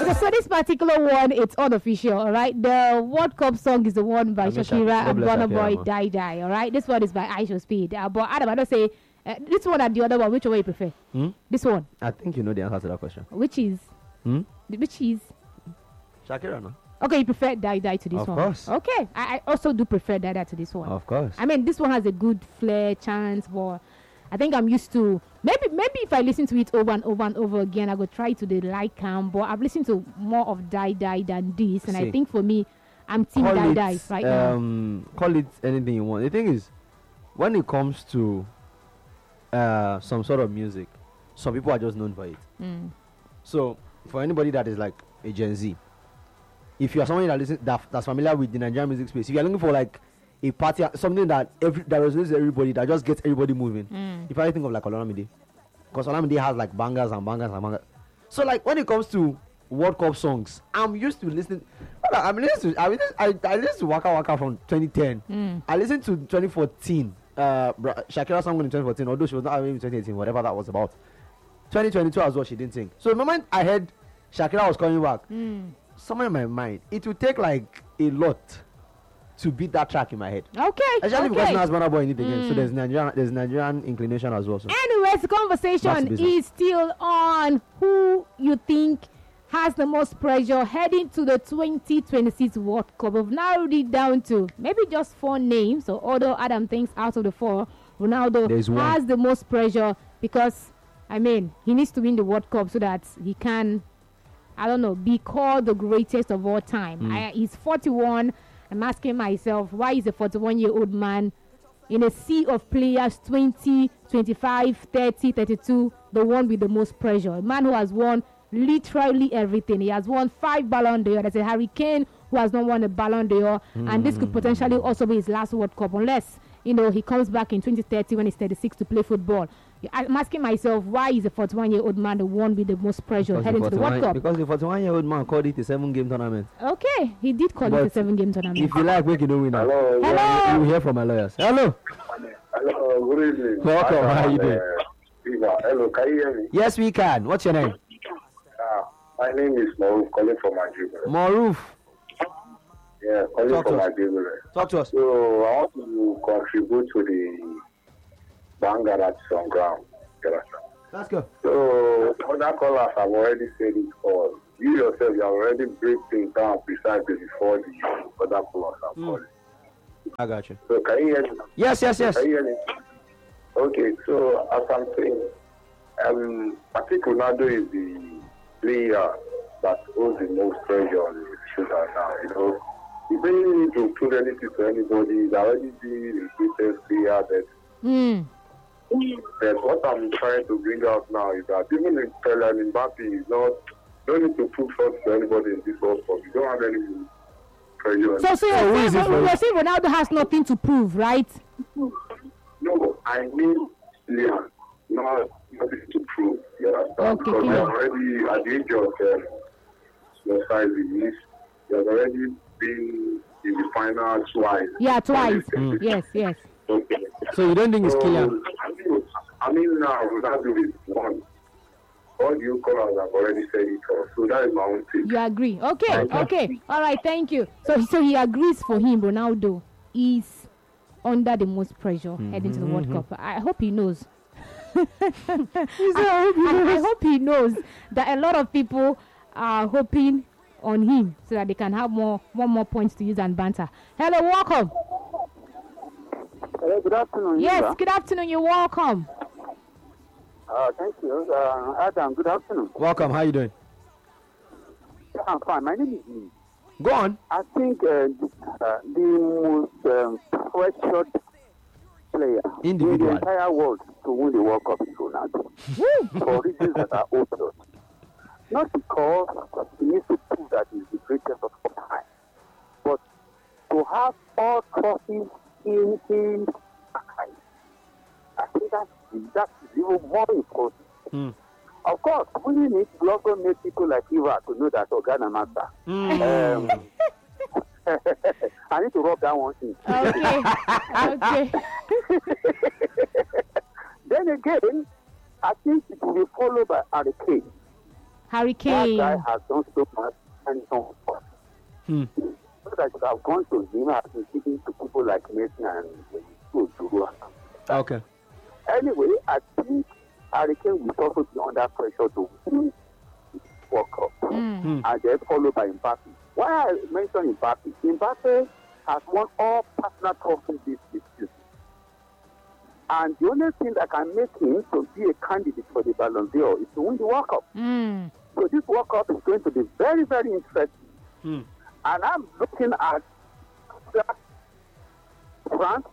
So this particular one, it's unofficial, all right? The World Cup song is the one by Shakira and Burna Boy, Die Die, all right? This one is by Aisha Speed. But Adam, I don't say this one and the other one. Which one you prefer? This one. I think you know the answer to that question. Which is? Which is? Shakira, no? Okay, you prefer Die Die to this one? Of course. Okay, I also do prefer Die Die to this one. Of course. I mean, this one has a good flair, chance, but I think I'm used to maybe if I listen to it over and over and over again, I go try to like but I've listened to more of Die Die than this, and I think for me, I'm team Die Die right now. Call it anything you want. The thing is, when it comes to some sort of music, some people are just known for it. So for anybody that is like a Gen Z, if you are someone that's familiar with the Nigerian music space, if you are looking for like a party, something that resonates everybody, that just gets everybody moving, you probably think of like Olamide, because Olamide has like bangers and bangers and bangers. So like when it comes to World Cup songs, I'm used to listening. I listened to Waka Waka from 2010. I listened to 2014 Shakira song in 2014, although she was not having in 2018, whatever that was about. 2022 as well, she didn't sing. So the moment I heard Shakira was coming back, somewhere in my mind, it would take like a lot to beat that track in my head. Okay. Especially because now Burna Boy in it again. So there's Nigerian inclination as well. So. Anyways, the conversation is still on who you think has the most pressure heading to the 2026 World Cup. We've narrowed it down to maybe just 4 names. So although Adam thinks out of the 4, Ronaldo has the most pressure because, I mean, he needs to win the World Cup so that he can, I don't know, be called the greatest of all time. He's 41. I'm asking myself, why is a 41-year-old man in a sea of players 20, 25, 30, 32, the one with the most pressure? A man who has won literally everything. He has won 5 Ballon d'Or. There's a Harry Kane who has not won a Ballon d'Or. And this could potentially also be his last World Cup unless, he comes back in 2030 when he's 36 to play football. I'm asking myself, why is a 41-year-old man the one with the most pressure heading to the World Cup? Because the 41-year-old man called it a 7-game tournament. Okay, he did call it a 7-game tournament. If you like, we can do it now. Hello. You will hear from my lawyers. Hello. Hello, good evening. Welcome. How are you doing? Hello, can you hear me? Yes, we can. What's your name? My name is Maruf, calling from Nigeria. Maruf. Yeah, calling from Nigeria. Talk to us. So I want to contribute to the banger that's on ground. Let's go. So other callers have already said it all. You yourself, you have already break things down precisely before the other callers have called. I got you. So can you hear me? Yes. Can you hear me? Okay, so as I'm saying, I think Ronaldo is the player that holds the most pressure on his shoulder now. He doesn't need to prove anything to anybody. He's already been the greatest player that. But what I'm trying to bring out now is that even if Kylian Mbappe is don't need to prove something to anybody in this World Cup. You don't have any pressure. So you're saying Ronaldo has nothing to prove, right? No, I mean, yeah, nothing to prove. You understand? Because he already, at the age of your size he is, he has already been in the final twice. Yeah, twice. Yes. Okay. So you don't think it's Kylian? I mean, now Ronaldo is one. All you callers have already said it all. So that is my own thing. You agree? Okay. All right, thank you. So he agrees for him. Ronaldo is under the most pressure heading to the World Cup. I hope he knows. I hope he knows that a lot of people are hoping on him so that they can have one more points to use and banter. Hello, welcome. Hello, good afternoon. Yes, good afternoon. You're welcome. Thank you. Adam, good afternoon. Welcome. How are you doing? I'm fine. My name is Lee. Go on. I think the most pressured player in the entire world to win the World Cup is Ronaldo. For reasons that are obvious. Not because he needs to prove that he's the greatest of all time, but to have all trophies in his archive. I think that's even more important. Of course, winning it will also make people like Eva to know that Organa master. I need to rub that one in. Okay. Then again, I think it will be followed by Harry Kane. Harry Kane. That guy has done so much and so much. So that you have gone to him and been speaking to people like Mason and Duru. Okay. Anyway, I think Harry Kane will also be under pressure to win the World Cup. And then followed by Mbappe. Why I mentioned Mbappe? Mbappe has won all personal trophies this season. And the only thing that can make him to be a candidate for the Ballon d'Or is to win the World Cup. So this World Cup is going to be very, very interesting. And I'm looking at France,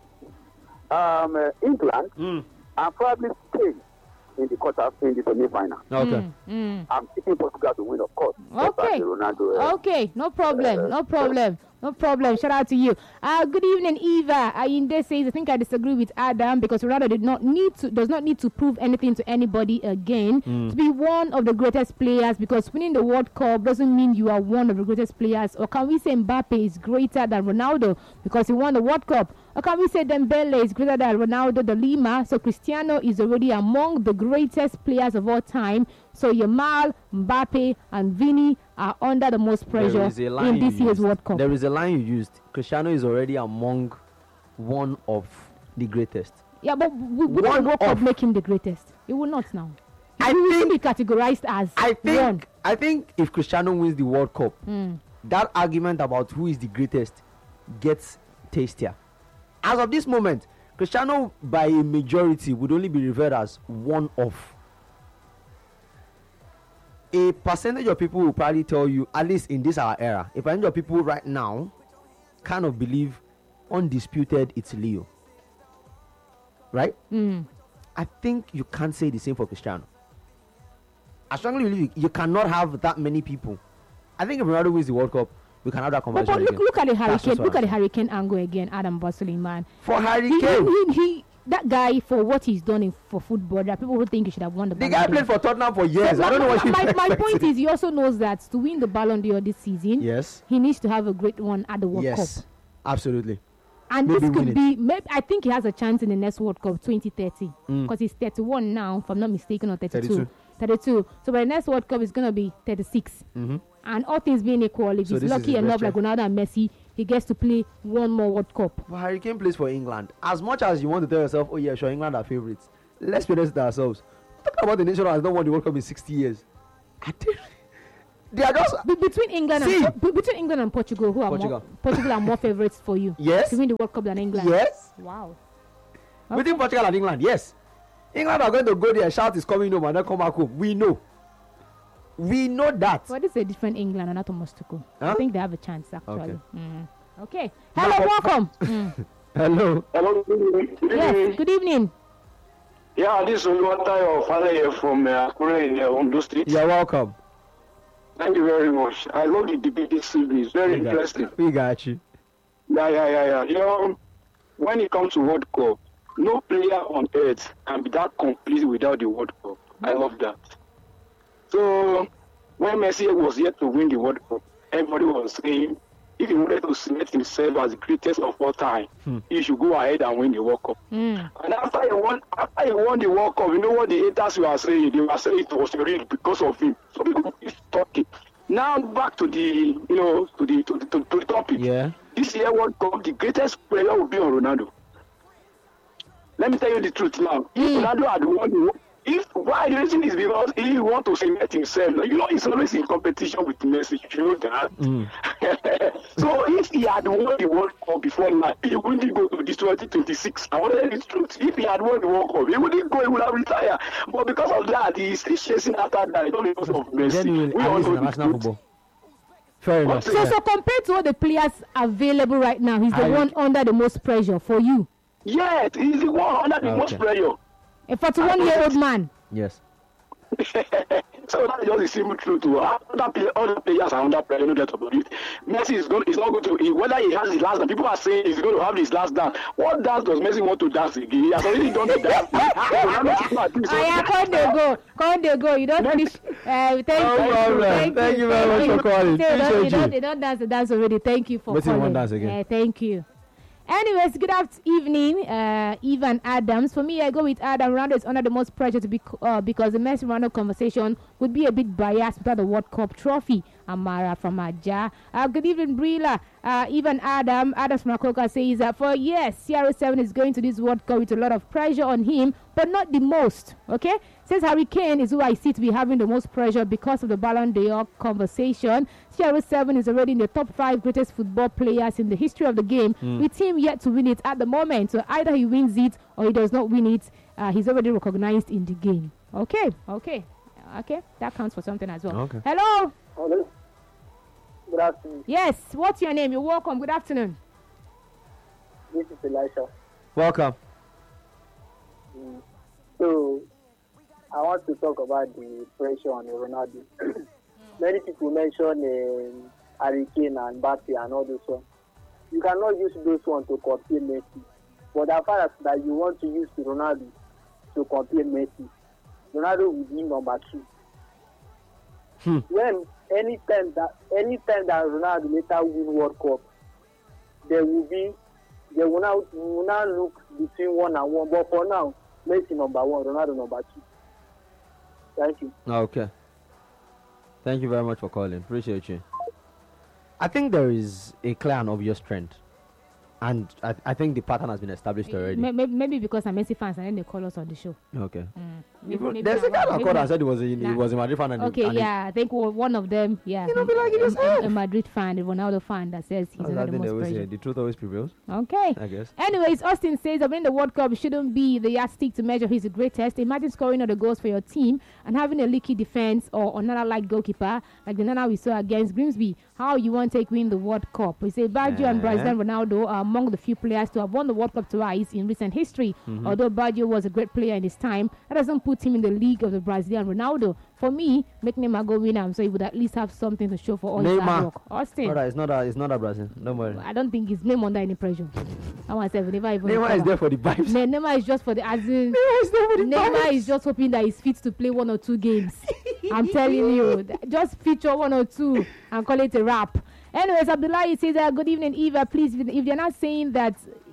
England, and probably Spain in the semi-final. Okay. I'm picking Portugal to win, of course. Okay. Okay, no problem. No problem. Shout out to you. Good evening, Eva. Ayinde says, I think I disagree with Adam because Ronaldo does not need to prove anything to anybody again to be one of the greatest players, because winning the World Cup doesn't mean you are one of the greatest players. Or can we say Mbappe is greater than Ronaldo because he won the World Cup? Or can we say Dembele is greater than Ronaldo de Lima? So Cristiano is already among the greatest players of all time. So Yamal, Mbappe, and Vini are under the most pressure in this year's World Cup. There is a line you used. Cristiano is already among one of the greatest. Yeah, but would the World Cup make him the greatest? It will not now. He will be categorized as one. I think if Cristiano wins the World Cup, that argument about who is the greatest gets tastier. As of this moment, Cristiano by a majority would only be referred as one of. A percentage of people will probably tell you, at least in this our era, a percentage of people right now kind of believe undisputed it's Leo. Right? I think you can't say the same for Cristiano. I strongly believe you cannot have that many people. I think if Ronaldo wins the World Cup, we can have that conversation. But look at the Hurricane. Look at the Hurricane angle again, Adam Bosseliman. For Hurricane, he that guy, for what he's done for football, there are people who think he should have won the Ballon d'Or. The guy played for Tottenham for years. So I don't know what my point is, he also knows that to win the Ballon d'Or this season, he needs to have a great one at the World Cup. Yes, absolutely. And maybe this could be, I think he has a chance in the next World Cup 2030, because he's 31 now, if I'm not mistaken, or 32. 32. So by the next World Cup, it's going to be 36. And all things being equal, if he's lucky enough, like Ronaldo and Messi, he gets to play one more World Cup. But Harry Kane plays for England. As much as you want to tell yourself, oh yeah, sure, England are favourites, let's be honest with ourselves. Talk about the nation that has not won the World Cup in 60 years. They are just between England and Portugal, Portugal are more favourites for you. Yes. To win the World Cup than England. Yes. Wow. Okay. Between Portugal and England, yes. England are going to go there and shout is coming home and then come back home. We know that. But it's a different England and not Mostuko. I think they have a chance actually. Okay. Hello, welcome. Hello. Hello. Yes. Good evening. Yeah, this is Oluwatayo Falaye from Akure in Ondo State. You're welcome. Thank you very much. I love the debate this evening. It's very interesting. We got you. Yeah. You know, when it comes to World Cup, no player on earth can be that complete without the World Cup. I love that. So, when Messi was yet to win the World Cup, everybody was saying, if he wanted to cement himself as the greatest of all time, he should go ahead and win the World Cup. And after he won the World Cup, you know what the haters were saying? They were saying it was real because of him. So people keep talking. Now back to the to the topic. Yeah. This year World Cup, the greatest player will be on Ronaldo. Let me tell you the truth now. If Ronaldo had won why the reason is because he want to cement himself. You know, he's always in competition with Messi. You know that. So if he had won the World Cup before now, he wouldn't go to this 2026. I want to tell you the truth. If he had won the World Cup, he wouldn't go. He would have retired. But because of that, he's still chasing after that. It's only because of Messi. We all know the truth. Fair enough. So compared to all the players available right now, he's the one under the most pressure for you. Yes, he's the one under the most pressure. A 41-year-old man. Yes. So that's just the simple truth. Other players are under pressure. You know that about it. Messi is not going to. Whether he has his last dance, people are saying he's going to have his last dance. What dance does Messi want to dance again? He has already done the dance. Come they go. You don't finish. Thank you very much for calling. They don't dance the dance already. Thank you for calling. Dance again. Thank you. Anyways, good evening, Evan Adams. For me, I go with Adam. Ronaldo is under the most pressure to be because the Messi Ronaldo conversation would be a bit biased without the World Cup trophy. Amara from Aja. Good evening, Brila. Evan Adams Makoka says that for yes, CR7 is going to this World Cup with a lot of pressure on him, but not the most. Okay, says Harry Kane is who I see to be having the most pressure because of the Ballon d'Or conversation. CR7 is already in the top 5 greatest football players in the history of the game, with him yet to win it at the moment. So either he wins it or he does not win it. He's already recognized in the game. Okay, that counts for something as well. Okay. Hello. Good afternoon. Yes, what's your name? You're welcome. Good afternoon. This is Elisha. Welcome. So, I want to talk about the pressure on Ronaldo. Many people mention Harry Kane and Mbappe and all those ones. You cannot use those ones to compare Messi. But as far as that you want to use Ronaldo to compare Messi, Ronaldo will be number 2. When anytime that Ronaldo later win World Cup, they will now look between 1 and 1. But for now, Messi number 1, Ronaldo number 2. Thank you. Okay. Thank you very much for calling. Appreciate you. I think there is a clear and obvious trend. And I think the pattern has been established already. Maybe because I'm Messi fans and then they call us on the show. Okay. Maybe There's a guy that called and said he was a Madrid fan. I think one of them, be like a Madrid fan, a Ronaldo fan that says he's under the most pressure. The truth always prevails. Okay. I guess. Anyways, Austin says that winning the World Cup shouldn't be the yardstick to measure who's the greatest. Imagine scoring all the goals for your team and having a leaky defense or another light goalkeeper like the Nana we saw against Grimsby. How you want to win the World Cup? We say Baggio and Brazil Ronaldo are among the few players to have won the World Cup twice in recent history. Although Baggio was a great player in his time, that doesn't put him in the league of the Brazilian Ronaldo. For me, make Neymar go win him, so he would at least have something to show for all his hard work. Austin. It's not a Brazil. Don't worry. I don't think his name under any pressure. Neymar is there for the vibes. Neymar is just for the Neymar is just hoping that he's fit to play 1 or 2 games. I'm telling you, just feature 1 or 2 and call it a wrap. Anyways, Abdullah says, good evening, Eva. Please, if they are not saying that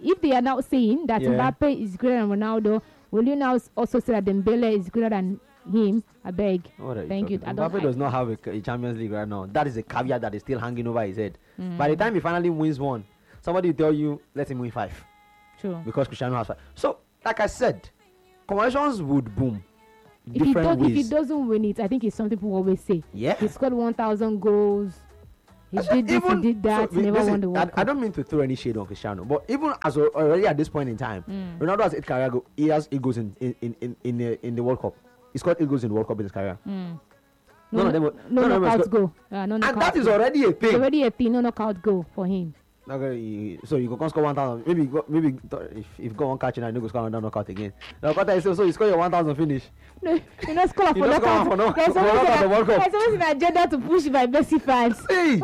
Mbappe is greater than Ronaldo, will you now also say that Dembele is greater than him? I beg. Thank you. Mbappe does not have a Champions League right now. That is a caveat that is still hanging over his head. By the time he finally wins 1, somebody will tell you, let him win 5. True. Because Cristiano has 5. So, like I said, conversations would boom. If he doesn't win it, I think it's something people always say. Yeah. He scored 1,000 goals. He did this, he did that. He never won the World Cup. I don't mean to throw any shade on Cristiano, but even as already at this point in time, Ronaldo has 8 career goals. He has 8 goals in the World Cup. He scored 8 goals in the World Cup in his career. No knockout goal. And that is already a thing. It's already a thing. No knockout goal for him. Okay, so you can score 1,000. Maybe if you go on catching and you go score another knockout again. So you score your 1,000 finish. No, you not score for knockout. There's always an agenda to push by Messi fans. See,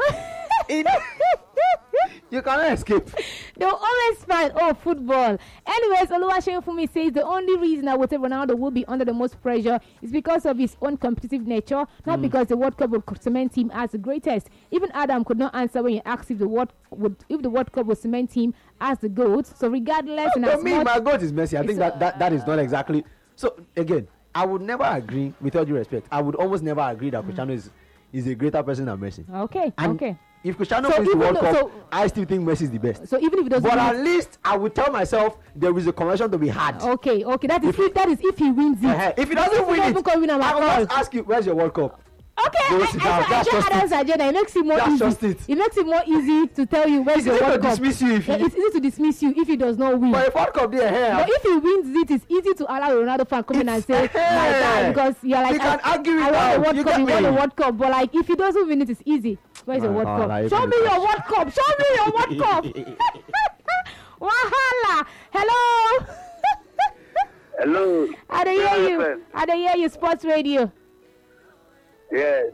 you cannot escape. They'll always find football. Anyways, Oluwaseun Fumi says the only reason I would say Ronaldo will be under the most pressure is because of his own competitive nature, not because the World Cup will cement him as the greatest. Even Adam could not answer when he asked if the World Cup would cement him as the GOAT. So regardless, my GOAT is Messi. I think that is not exactly. So again, I would never agree, with all due respect, I would almost never agree that Cristiano is a greater person than Messi. Okay. If Cristiano wins the World Cup, I still think Messi is the best. So even if it doesn't, but at least I would tell myself there is a conversion to be had. Okay. That is if he wins it. If he doesn't win it, I will just ask you, where's your World Cup? Okay, Adam's agenda. It makes it more easy. It makes it more easy to tell you where's your World Cup. It's easy to dismiss you if he does not win. But if World Cup there, but if he wins it, it's easy to allow Ronaldo fan come in and say like that because you're like, you can argue with I won the World Cup, but like if he doesn't win it, it's easy. Where's your World Cup? Show me your World Cup. Show me your World Cup. Wahala. Hello. Hello. I don't hear you. Sports radio. Yes.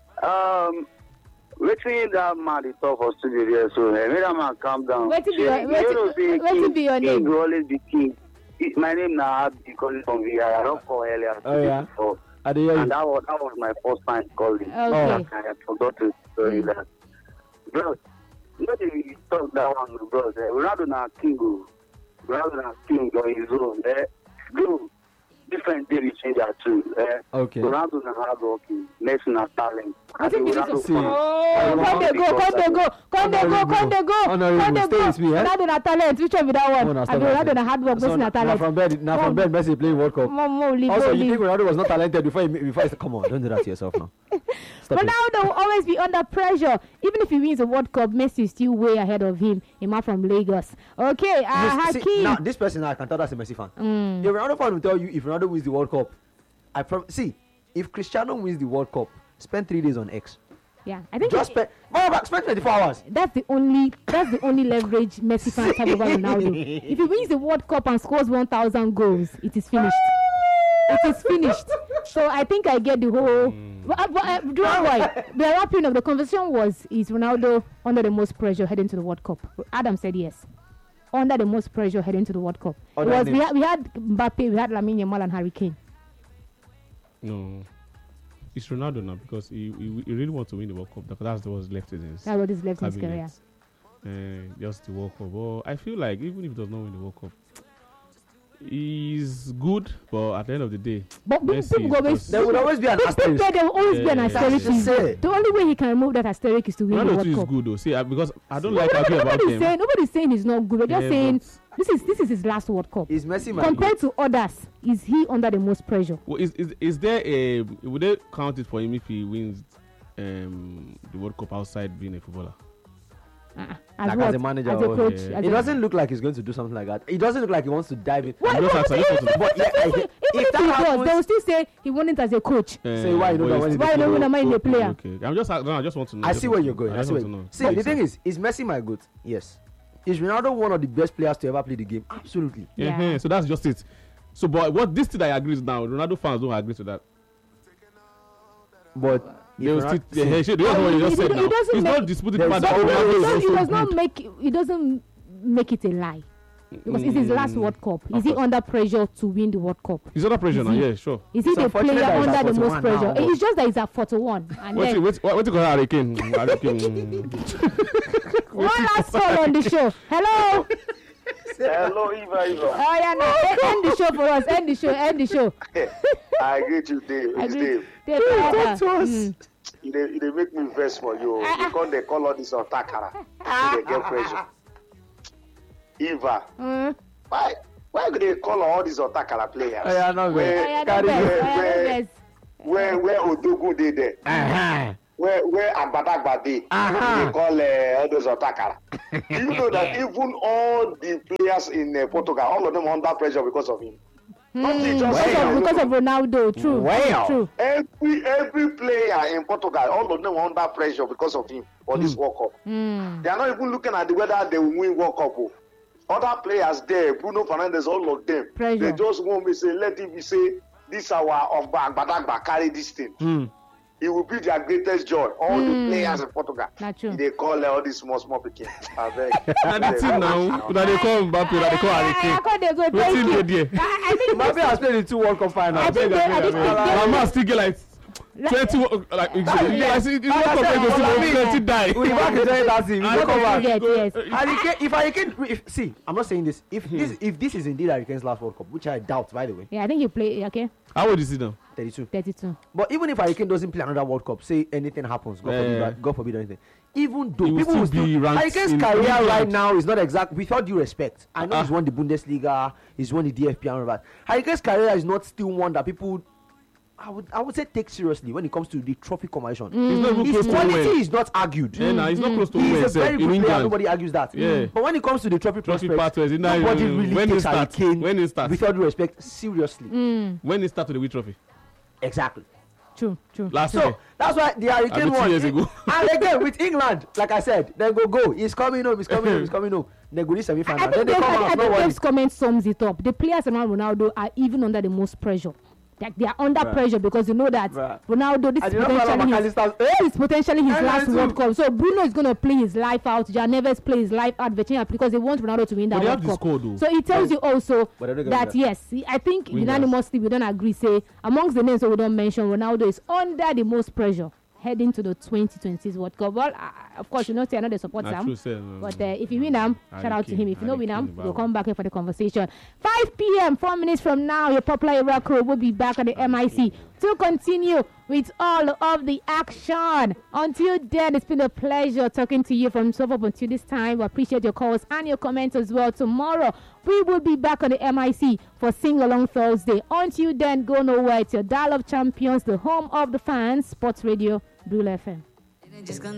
Waiting that man is talk for studio here, so make that man calm down. Wait to be your name. King will always be king. My name now Abdi calling from VR. I don't call earlier. Oh yeah. And that was my first time calling. Okay. I forgot to tell you that. Bro, Not if you talk that one, bro. Ronaldo na king. Ronaldo na king on his own. Go. Different day between that two. Okay. Ronaldo na hard working. Messi na talent. I think this is Oh, come they go. Stay with me, Ronaldo na talent. Which one be that one? No, I mean, Ronaldo na hard work. Messi na talent. From bed, Messi playing World Cup. Also, you Leave. think Ronaldo was not talented before he come on, don't do that to yourself now. Stop it. Ronaldo will always be under pressure. Even if he wins the World Cup, Messi is still way ahead of him. A man from Lagos. Okay, See, Hakeem. now this person I can tell that's a Messi fan. If Ronaldo fan will tell you if Ronaldo wins the World Cup, see, if Cristiano wins the World Cup, spend 3 days on X. Yeah, I think Just spend 24 hours. that's the only leverage Messi fans have over Ronaldo. If he wins the World Cup and scores 1,000 goals, it is finished. It is finished. So I think I get the whole. But do you know why? The wrapping of the conversation is Ronaldo under the most pressure heading to the World Cup? Adam said yes. Under the most pressure heading to the World Cup. We had Mbappe, we had Lamine Yamal and Harry Kane. No. It's Ronaldo now because he really wants to win the World Cup because that's what was left in his That's what is left in his career. Just the World Cup. But I feel like even if he does not win the World Cup, he's good, but at the end of the day, but there would always be an asterisk. There will always be an asterisk. The only way he can remove that asterisk is to win the World Cup. Ronaldo is good though. See, because I don't like arguing about him. Nobody's saying he's not good. We're just saying this is his last World Cup. Is Messi compared to others? Is he under the most pressure? Well, is there a would they count it for him if he wins the World Cup outside being a footballer? As a manager, as a coach, it doesn't look like he's going to do something like that. It doesn't look like he wants to dive in. If that happens, they will still say he won it as a coach. Say why you know that why you don't mind the player? Okay. I just want to know. I see where you're going. See, the thing is Messi my goat? Yes. Is Ronaldo one of the best players to ever play the game? Absolutely. Yeah. So that's just it. So, but what this thing I agree with now, Ronaldo fans don't agree to that. But they will still. He's not disputing the fact that he doesn't make it a lie. Because it's his last World Cup. Is he under pressure to win the World Cup? He's under pressure now, yeah, sure. Is he the player under the most pressure? It's just that he's at 41. What you call Harry Kane? One last call on the show. Hello. Hello, Eva. Oh, yeah, no. End the show for us. End the show. I agree to Dave. It's Dave. Talk to us. They make me vex for you because they call all this on Takara. They get pressure. Eva, why do they call all these Otakara players? Where Odogu did there? Where Abadagba did? They call all those Otakara. You know that even all the players in Portugal, all of them are under pressure because of him. Because of Ronaldo, true. True. Every player in Portugal, all of them are under pressure because of him for this World Cup. They are not even looking at whether they will win World Cup. Other players there, Bruno Fernandes, all of them, they just want me to say, let him say, this our of Badagba carry this thing. It will be their greatest joy. All the players in Portugal, they call all these small people. I beg. And the team now, they call Mbappe, they call Harry Kane. I think Mbappe has played in 2 World Cup finals. Mama still get like 20 like it's not compared to die. We back to that team. Yes. If Harry Kane, see, I'm not saying this. If this is indeed Harry Kane's last World Cup, which I doubt, by the way. Yeah, I think he play. Okay. How old is he now? 32. But even if Harry Kane doesn't play another World Cup, say anything happens, God forbid anything. Even though people will still Harry Kane's career right now is not exact. With all due respect, I know he's won the Bundesliga, he's won the DFB and all that. Harry Kane's career is not still one that people, I would say, take seriously when it comes to the trophy competition. His quality is not argued. He's not close to he's a very good player. Nobody argues that. But when it comes to the trophy prospects, nobody really takes Harry Kane, with all due respect, seriously. When he started the win trophy. Exactly. True. Last year. That's why the Harry Kane won. 2 years ago. And again with England, like I said, then go. He's coming home. Then go to semi-final. I think Dave's comment sums it up. The players around Ronaldo are even under the most pressure. Like they are under pressure because you know that Ronaldo, this is potentially his last World Cup. So Bruno is going to play his life out. Jan Neves play his life out because they want Ronaldo to win that World Cup. So it tells you also that yes, I think unanimously we don't agree. Say amongst the names that we don't mention, Ronaldo is under the most pressure heading to the 2026 World Cup. Well, of course, you know, say another support Sam. But if you win them, shout out to him. If you don't win them, we'll come back here for the conversation. 5 p.m., 4 minutes from now, your popular era crew will be back at the MIC to continue with all of the action. Until then, it's been a pleasure talking to you from 12 up until this time. We appreciate your calls and your comments as well. Tomorrow, we will be back on the MIC for Sing Along Thursday. Until then, go nowhere. It's your Dial of Champions, the home of the fans, Sports Radio, Blue FM.